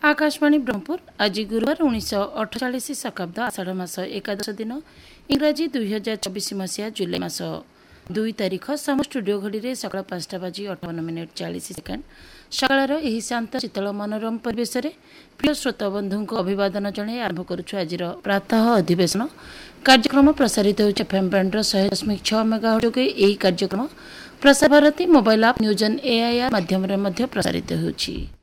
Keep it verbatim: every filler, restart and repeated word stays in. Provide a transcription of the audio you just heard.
आकाशवाणी ब्रह्मपुर आज गुरुवार उन्नीस अठचाश शताब्द आषाढ़ मास एकादश दिन इंग्राजी दुई हजार चौबीस मसीहा जुलाई मास दुई तारीख सम स्टूडियो घड़ी सकाल पांचटा बाजी अठावन मिनिट चालीस सेकेंड सकाळर एही शांत शीतल मनोरम परिवेश रे प्रिय श्रोता बंधु को अभिवादन जणाई आरंभ करुछु आजिर प्रातः अधिवेशन कार्यक्रम प्रसारित होउछ एफएम बैंड सौ दशमिक छह मेगाहर्ट्ज जोगे एही कार्यक्रम प्रसार भारती मोबाइल आप न्यूज एन एआईआर माध्यम रे मध्य प्रसारित होउछि।